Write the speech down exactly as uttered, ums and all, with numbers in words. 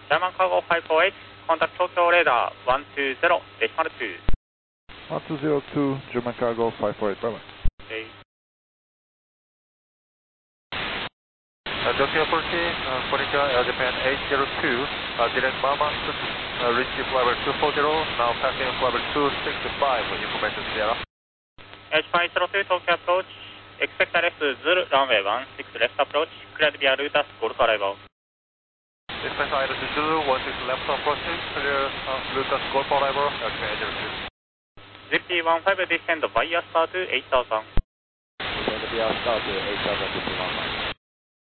German Cargo five four eight, contact Tokyo radar one two zero, decimal two. one two zero two, German Cargo five four eight, bye bye. Okay. Uh, Tokyo approaching, uh, Konnichiwa, Air Japan eight zero two, uh, direct Murmansk, uh, reaching flight level two forty, now passing flight level two sixty-five, information Sierra. H five zero two, Tokyo approach, expect R S Zulu, runway one six left approach, cleared via Rutas, Golf arrival. Expect I R S Zulu, one six left approaching, clear uh, Rutas, Golf arrival, Air Japan eight zero two. Z P one five, descend via star to eight thousand. Descend via star to eight thousand, fifty-one.